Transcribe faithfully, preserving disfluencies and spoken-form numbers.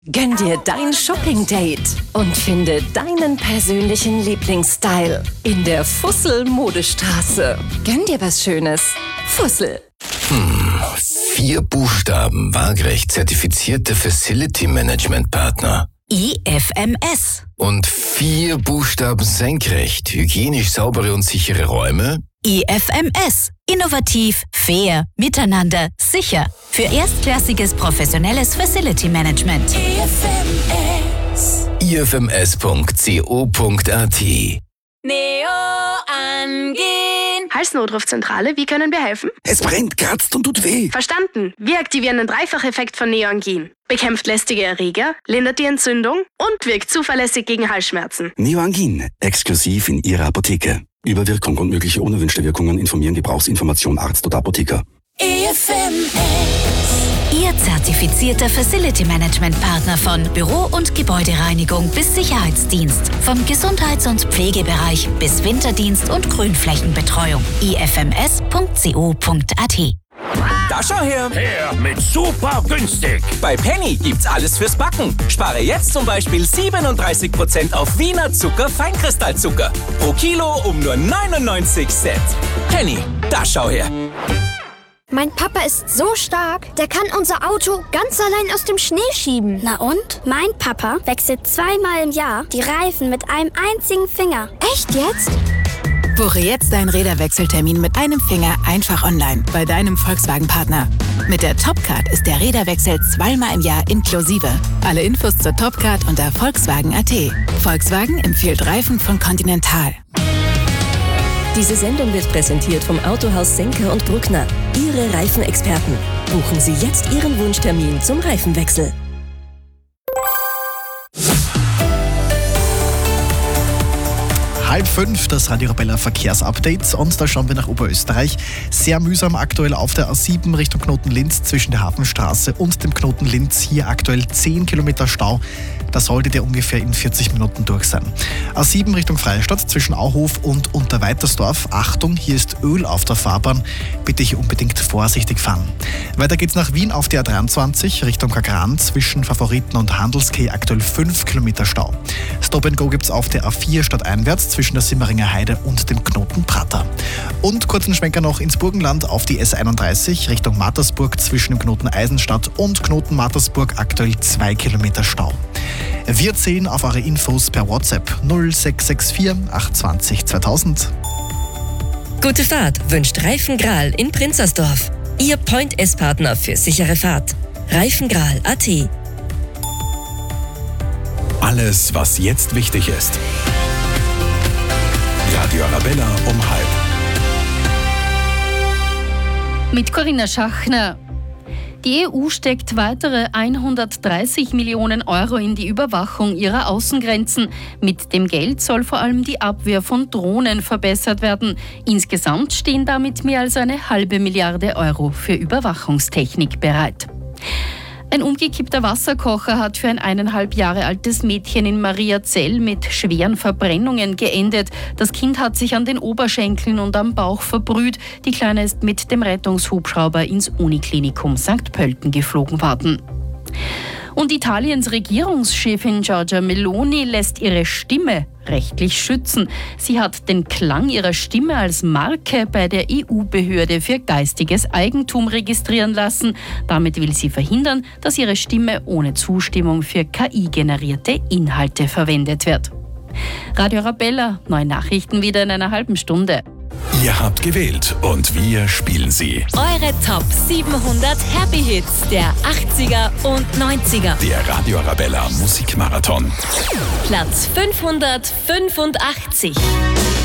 Gönn dir dein Shopping-Date und finde deinen persönlichen Lieblingsstyle in der Fussel-Modestraße. Gönn dir was Schönes. Fussel. Hm, vier Buchstaben, waagrecht zertifizierte Facility Management Partner. I F M S. Und vier Buchstaben senkrecht, hygienisch saubere und sichere Räume. I F M S. Innovativ, fair, miteinander, sicher. Für erstklassiges professionelles Facility Management. I F M S. I F M S Punkt co Punkt a t. Neo angehen. Halsnotrufzentrale, wie können wir helfen? Es brennt, kratzt und tut weh. Verstanden. Wir aktivieren den Dreifacheffekt von Neoangin. Bekämpft lästige Erreger, lindert die Entzündung und wirkt zuverlässig gegen Halsschmerzen. Neoangin, exklusiv in Ihrer Apotheke. Über Wirkung und mögliche unerwünschte Wirkungen informieren Gebrauchsinformation Arzt oder Apotheker. I F M S. Ihr zertifizierter Facility Management Partner von Büro- und Gebäudereinigung bis Sicherheitsdienst. Vom Gesundheits- und Pflegebereich bis Winterdienst und Grünflächenbetreuung. I F M S Punkt co Punkt a t. Da schau her! Her mit super günstig! Bei Penny gibt's alles fürs Backen. Spare jetzt zum Beispiel siebenunddreißig Prozent auf Wiener Zucker Feinkristallzucker. Pro Kilo um nur neunundneunzig Cent. Penny, da schau her! Mein Papa ist so stark, der kann unser Auto ganz allein aus dem Schnee schieben. Na und? Mein Papa wechselt zweimal im Jahr die Reifen mit einem einzigen Finger. Echt jetzt? Buche jetzt deinen Räderwechseltermin mit einem Finger einfach online bei deinem Volkswagen-Partner. Mit der Topcard ist der Räderwechsel zweimal im Jahr inklusive. Alle Infos zur Topcard unter Volkswagen Punkt a t. Volkswagen empfiehlt Reifen von Continental. Diese Sendung wird präsentiert vom Autohaus Senker und Bruckner. Ihre Reifenexperten. Buchen Sie jetzt Ihren Wunschtermin zum Reifenwechsel. Halb fünf, das Radio Arabella Verkehrsupdate, und da schauen wir nach Oberösterreich. Sehr mühsam aktuell auf der A sieben Richtung Knoten Linz zwischen der Hafenstraße und dem Knoten Linz. Hier aktuell zehn Kilometer Stau. Da sollte der ungefähr in vierzig Minuten durch sein. A sieben Richtung Freistadt zwischen Auhof und Unterweitersdorf. Achtung, hier ist Öl auf der Fahrbahn. Bitte hier unbedingt vorsichtig fahren. Weiter geht's nach Wien auf der A dreiundzwanzig Richtung Kagran zwischen Favoriten und Handelskeh. Aktuell fünf Kilometer Stau. Stop and Go gibt's auf der A vier stadteinwärts zwischen der Simmeringer Heide und dem Knoten Prater. Und kurzen Schwenker noch ins Burgenland auf die S einunddreißig Richtung Mattersburg zwischen dem Knoten Eisenstadt und Knoten Mattersburg. Aktuell zwei Kilometer Stau. Wir zählen auf eure Infos per WhatsApp null sechs sechs vier acht zwei null zweitausend. Gute Fahrt wünscht Reifengral in Prinzersdorf. Ihr Point-S-Partner für sichere Fahrt. Reifengral Punkt a t. Alles, was jetzt wichtig ist. Radio Arabella um halb. Mit Corinna Schachner. Die E U steckt weitere hundertdreißig Millionen Euro in die Überwachung ihrer Außengrenzen. Mit dem Geld soll vor allem die Abwehr von Drohnen verbessert werden. Insgesamt stehen damit mehr als eine halbe Milliarde Euro für Überwachungstechnik bereit. Ein umgekippter Wasserkocher hat für ein eineinhalb Jahre altes Mädchen in Mariazell mit schweren Verbrennungen geendet. Das Kind hat sich an den Oberschenkeln und am Bauch verbrüht. Die Kleine ist mit dem Rettungshubschrauber ins Uniklinikum Sankt Pölten geflogen worden. Und Italiens Regierungschefin Giorgia Meloni lässt ihre Stimme rechtlich schützen. Sie hat den Klang ihrer Stimme als Marke bei der E U-Behörde für geistiges Eigentum registrieren lassen. Damit will sie verhindern, dass ihre Stimme ohne Zustimmung für K I-generierte Inhalte verwendet wird. Radio Arabella, neue Nachrichten wieder in einer halben Stunde. Ihr habt gewählt und wir spielen sie. Eure Top siebenhundert Happy Hits der achtziger und neunziger. Der Radio Arabella Musikmarathon. Platz fünfhundertfünfundachtzig.